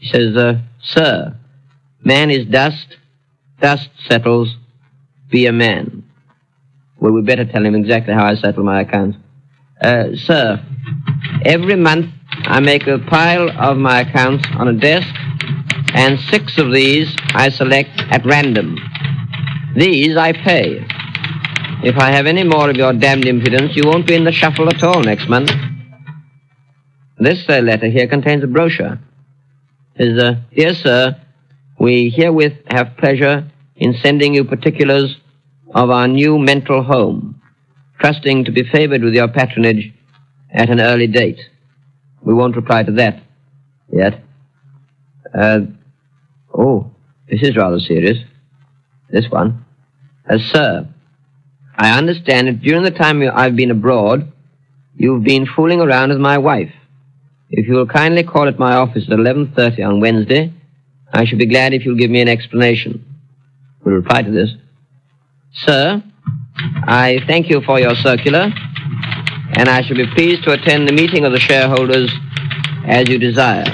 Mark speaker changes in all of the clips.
Speaker 1: He says, Sir, man is dust, dust settles, be a man. Well, we better tell him exactly how I settle my accounts. Sir, every month I make a pile of my accounts on a desk, and 6 of these I select at random. These I pay. If I have any more of your damned impudence, you won't be in the shuffle at all next month. This letter here contains a brochure. It says, Dear Sir, we herewith have pleasure in sending you particulars of our new mental home, trusting to be favored with your patronage at an early date. We won't reply to that yet. This is rather serious. This one. Sir, I understand that during the time I've been abroad, you've been fooling around with my wife. If you will kindly call at my office at 11:30 on Wednesday, I should be glad if you'll give me an explanation. We'll reply to this. Sir, I thank you for your circular, and I shall be pleased to attend the meeting of the shareholders as you desire.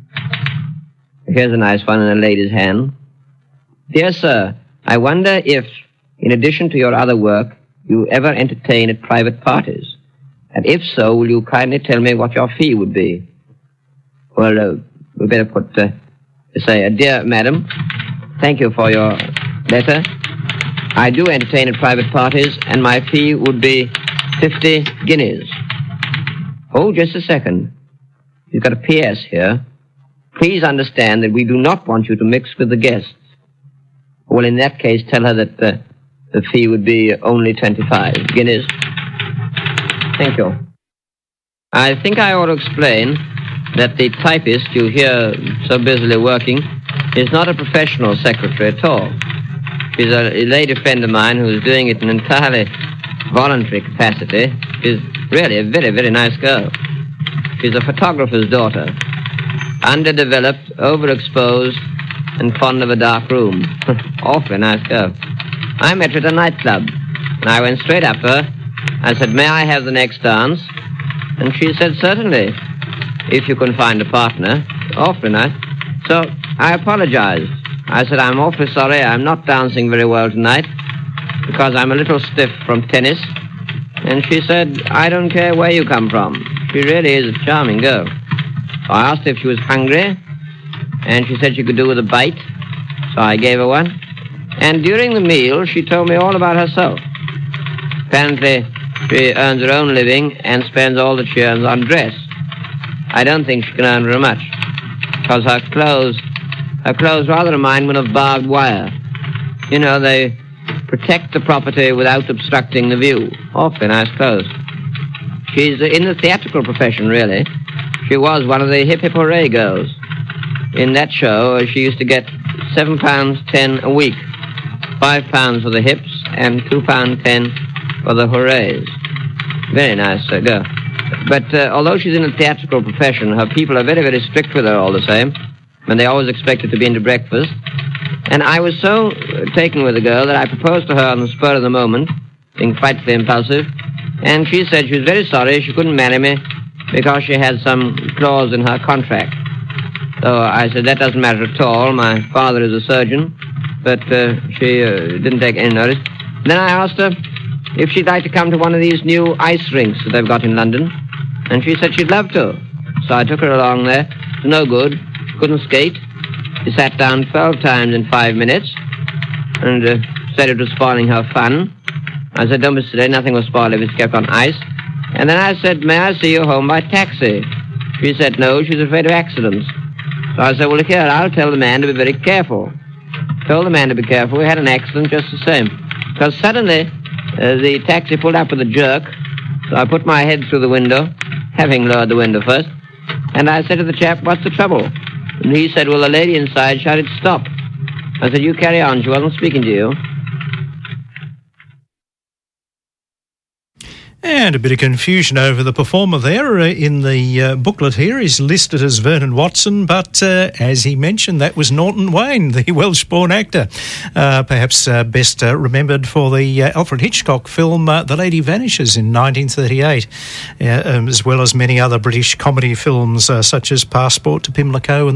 Speaker 1: Here's a nice one in a lady's hand. Dear Sir, I wonder if, in addition to your other work, you ever entertain at private parties. And if so, will you kindly tell me what your fee would be? Well, we better put, say, Dear Madam, thank you for your letter. I do entertain at private parties, and my fee would be 50 guineas. Oh, just a second. You've got a P.S. here. Please understand that we do not want you to mix with the guests. Well, in that case, tell her that the fee would be only 25 guineas. Thank you. I think I ought to explain that the typist you hear so busily working is not a professional secretary at all. She's a lady friend of mine who's doing it in an entirely voluntary capacity. She's really a very, very nice girl. She's a photographer's daughter. Underdeveloped, overexposed, and fond of a dark room. Awfully nice girl. I met her at a nightclub, and I went straight up to her. I said, may I have the next dance? And she said, certainly, if you can find a partner. Awfully nice. So I apologized. I said, I'm awfully sorry, I'm not dancing very well tonight because I'm a little stiff from tennis. And she said, I don't care where you come from. She really is a charming girl. So I asked her if she was hungry, and she said she could do with a bite. So I gave her one. And during the meal, she told me all about herself. Apparently, she earns her own living and spends all that she earns on dress. I don't think she can earn very much, because her clothes rather remind one of barbed wire. You know, they protect the property without obstructing the view. Awfully nice clothes. She's in the theatrical profession, really. She was one of the Hip Hip Hooray girls. In that show, she used to get £7.10 a week. £5 for the hips and £2.10 for the hoorays. Very nice girl. But although she's in the theatrical profession, her people are very, very strict with her all the same. And they always expect her to be into breakfast. And I was so taken with the girl that I proposed to her on the spur of the moment, being frightfully impulsive. And she said she was very sorry she couldn't marry me because she had some clause in her contract. So I said, that doesn't matter at all. My father is a surgeon. But she didn't take any notice. Then I asked her if she'd like to come to one of these new ice rinks that they've got in London. And she said she'd love to. So I took her along there. It was no good. Couldn't skate. She sat down 12 times in 5 minutes and said it was spoiling her fun. I said, don't be silly, nothing will spoil if it's kept on ice. And then I said, may I see you home by taxi? She said no, she's afraid of accidents. So I said, well, look here, I'll tell the man to be very careful. Told the man to be careful. We had an accident just the same. Because suddenly the taxi pulled up with a jerk. So I put my head through the window, having lowered the window first. And I said to the chap, what's the trouble? And he said, well, the lady inside shouted, stop. I said, you carry on. She wasn't speaking to you.
Speaker 2: And a bit of confusion over the performer there. In the booklet here is listed as Vernon Watson, but as he mentioned, that was Norton Wayne, the Welsh-born actor, perhaps best remembered for the Alfred Hitchcock film The Lady Vanishes in 1938, as well as many other British comedy films such as Passport to Pimlico and